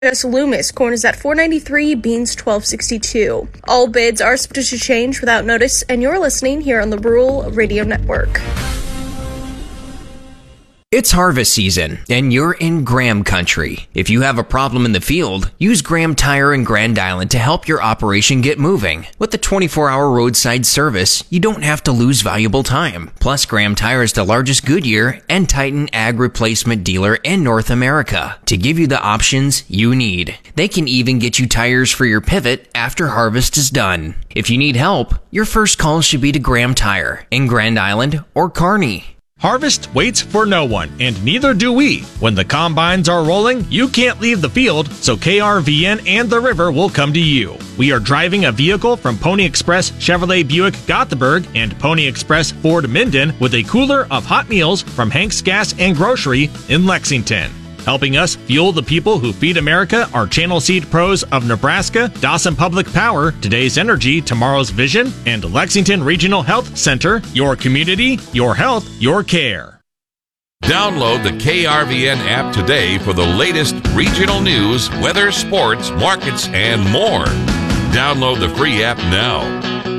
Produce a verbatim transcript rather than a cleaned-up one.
Just Loomis, corn is at four ninety-three, beans twelve sixty-two. All bids are subject to change without notice, and you're listening here on the Rural Radio Network. It's harvest season, and you're in Graham country. If you have a problem in the field, use Graham Tire in Grand Island to help your operation get moving. With the twenty-four hour roadside service, you don't have to lose valuable time. Plus, Graham Tire is the largest Goodyear and Titan ag replacement dealer in North America to give you the options you need. They can even get you tires for your pivot after harvest is done. If you need help, your first call should be to Graham Tire in Grand Island or Kearney. Harvest waits for no one, and neither do we. When the combines are rolling, you can't leave the field, so K R V N and the river will come to you. We are driving a vehicle from Pony Express Chevrolet Buick Gothenburg and Pony Express Ford Minden with a cooler of hot meals from Hank's Gas and Grocery in Lexington. Helping us fuel the people who feed America are Channel Seed Pros of Nebraska, Dawson Public Power, Today's Energy, Tomorrow's Vision, and Lexington Regional Health Center. Your community, your health, your care. Download the K R V N app today for the latest regional news, weather, sports, markets, and more. Download the free app now.